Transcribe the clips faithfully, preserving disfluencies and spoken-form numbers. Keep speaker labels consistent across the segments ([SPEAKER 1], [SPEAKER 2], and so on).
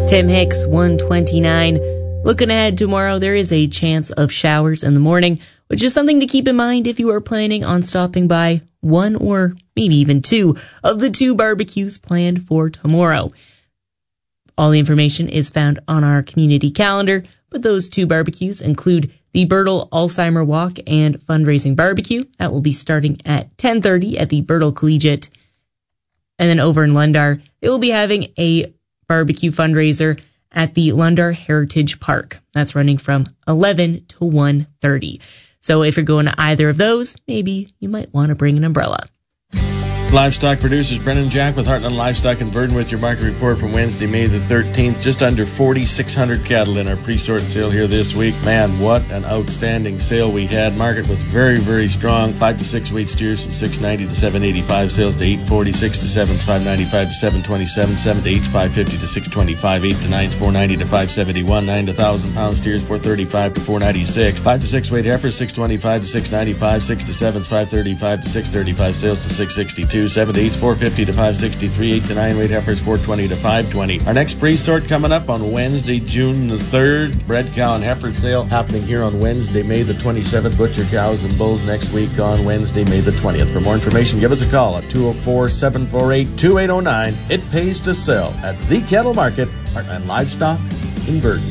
[SPEAKER 1] Tim Hicks, one twenty-nine. Looking ahead tomorrow, there is a chance of showers in the morning, which is something to keep in mind if you are planning on stopping by one or maybe even two of the two barbecues planned for tomorrow. All the information is found on our community calendar, but those two barbecues include the Bertle Alzheimer Walk and Fundraising Barbecue. That will be starting at ten thirty at the Bertle Collegiate. And then over in Lundar, they will be having a barbecue fundraiser at the Lundar Heritage Park. That's running from eleven to one thirty. So if you're going to either of those, maybe you might want to bring an umbrella.
[SPEAKER 2] Livestock producers Brennan Jack with Heartland Livestock in Verdon with your market report from Wednesday, May the thirteenth. Just under forty-six hundred cattle in our pre-sort sale here this week. Man, what an outstanding sale we had. Market was very, very strong. Five to six weight steers from six ninety to seven eighty-five. Sales to eight forty, six to sevens, five ninety-five to seven twenty-seven, seven to eights, five fifty to six twenty-five, eight to nines, four ninety to five seventy-one, nine to one thousand pound steers, four thirty-five to four ninety-six. Five to six weight heifers, six twenty-five to six ninety-five, six to sevens, five thirty-five to six thirty-five. Sales to six sixty-two. Seven to eights, four fifty to five sixty-three, eight to nine weight heifers, four twenty to five twenty. Our next pre-sort coming up on Wednesday, June the third. Bred cow and heifer sale happening here on Wednesday, May the twenty-seventh. Butcher cows and bulls next week on Wednesday, May the twentieth. For more information, give us a call at two oh four, seven four eight, two eight oh nine. It pays to sell at the Cattle Market, Heartland Livestock in Verdon.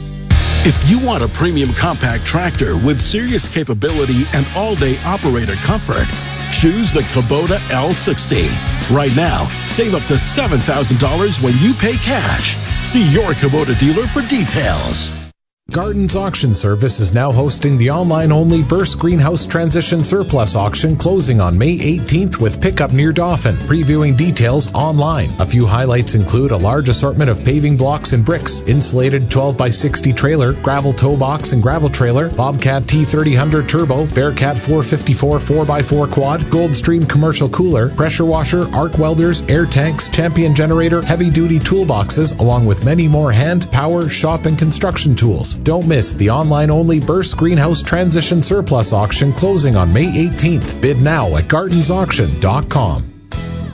[SPEAKER 3] If you want a premium compact tractor with serious capability and all-day operator comfort, choose the Kubota L sixty. Right now, save up to seven thousand dollars when you pay cash. See your Kubota dealer for details.
[SPEAKER 4] Gardens Auction Service is now hosting the online-only Burst Greenhouse Transition Surplus Auction closing on May eighteenth with pickup near Dauphin. Previewing details online. A few highlights include a large assortment of paving blocks and bricks, insulated twelve by sixty trailer, gravel tow box and gravel trailer, Bobcat T thirty hundred turbo, Bearcat four fifty-four four by four quad, Goldstream commercial cooler, pressure washer, arc welders, air tanks, Champion generator, heavy-duty toolboxes, along with many more hand, power, shop, and construction tools. Don't miss the online-only Burst Greenhouse Transition Surplus Auction closing on May eighteenth. Bid now at gardens auction dot com.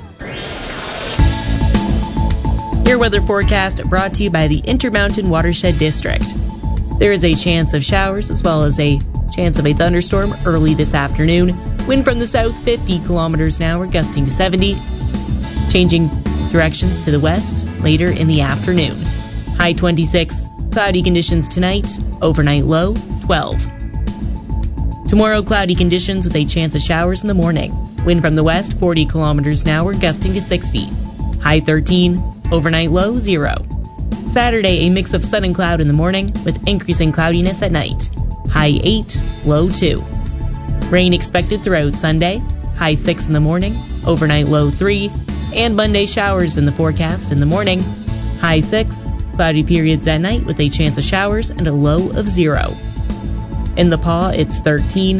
[SPEAKER 1] Your weather forecast brought to you by the Intermountain Watershed District. There is a chance of showers as well as a chance of a thunderstorm early this afternoon. Wind from the south, fifty kilometers an hour, gusting to seventy. Changing directions to the west later in the afternoon. High twenty-six. Cloudy conditions tonight, overnight low, twelve. Tomorrow, cloudy conditions with a chance of showers in the morning. Wind from the west, forty kilometers an hour, gusting to sixty. High thirteen, overnight low, zero. Saturday, a mix of sun and cloud in the morning with increasing cloudiness at night. High eight, low two. Rain expected throughout Sunday, high six in the morning, overnight low three. And Monday, showers in the forecast in the morning, high six. Cloudy periods at night with a chance of showers and a low of zero. In the Paw, it's thirteen.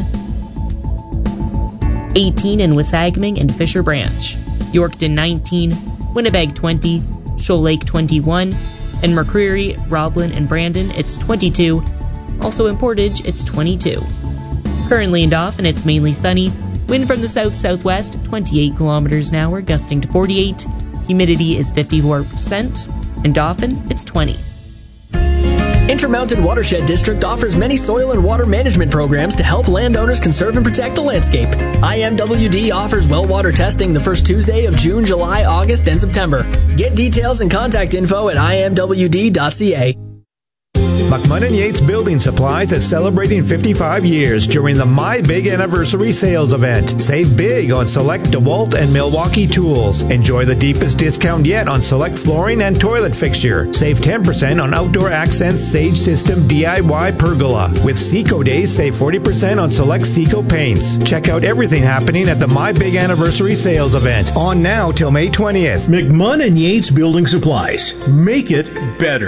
[SPEAKER 1] eighteen in Wasagaming and Fisher Branch. Yorkton nineteen. Winnipeg twenty. Shoal Lake twenty-one. In McCreary, Roblin, and Brandon, it's twenty-two. Also in Portage, it's twenty-two. Currently in Dauphin, it's mainly sunny. Wind from the south-southwest, twenty-eight kilometers an hour, gusting to forty-eight. Humidity is fifty-four percent. In Dauphin, it's twenty.
[SPEAKER 5] Intermountain Watershed District offers many soil and water management programs to help landowners conserve and protect the landscape. I M W D offers well water testing the first Tuesday of June, July, August, and September. Get details and contact info at I M W D dot C A.
[SPEAKER 6] McMunnon Yates Building Supplies is celebrating fifty-five years during the My Big Anniversary Sales Event. Save big on select DeWalt and Milwaukee tools. Enjoy the deepest discount yet on select flooring and toilet fixture. Save ten percent on Outdoor Accents Sage System D I Y Pergola. With Seco Days, save forty percent on select Seco paints. Check out everything happening at the My Big Anniversary Sales Event. On now till May twentieth.
[SPEAKER 7] McMunnon Yates Building Supplies. Make it better.